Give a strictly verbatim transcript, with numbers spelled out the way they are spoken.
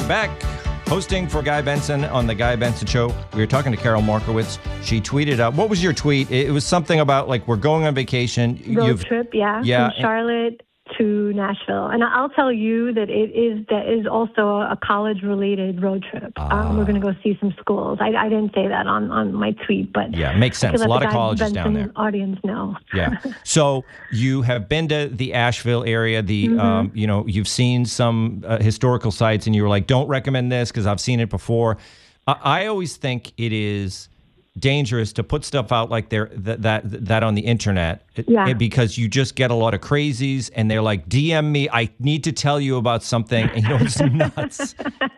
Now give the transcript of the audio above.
back. Hosting for Guy Benson on The Guy Benson Show. We were talking to Carol Markowitz. She tweeted out, what was your tweet? It was something about, like, we're going on vacation. Road You've, trip, yeah, yeah. from Charlotte to Nashville. And I'll tell you that it is that is also a college-related road trip. Ah. Um, we're going to go see some schools. I, I didn't say that on, on my tweet, but yeah, makes sense. A lot of colleges Benson down there. Audience know. Yeah. So you have been to the Asheville area. The Mm-hmm. um, you know, you've seen some uh, historical sites, and you were like, "Don't recommend this because I've seen it before." I, I always think it is dangerous to put stuff out like there that that that on the internet, Yeah. it- because you just get a lot of crazies, and they're like, "D M me. I need to tell you about something." And, you know, it's nuts.